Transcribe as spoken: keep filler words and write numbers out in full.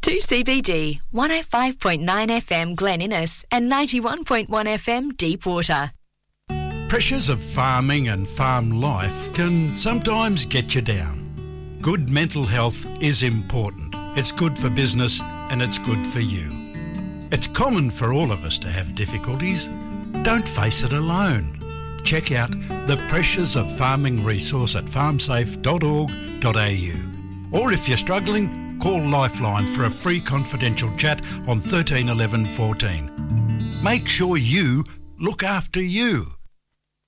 two C B D, one oh five point nine F M Glen Innes and ninety-one point one F M Deepwater. Pressures of farming and farm life can sometimes get you down. Good mental health is important. It's good for business and it's good for you. It's common for all of us to have difficulties. Don't face it alone. Check out the Pressures of Farming resource at farm safe dot org dot a u. Or if you're struggling, call Lifeline for a free confidential chat on thirteen eleven fourteen. Make sure you look after you.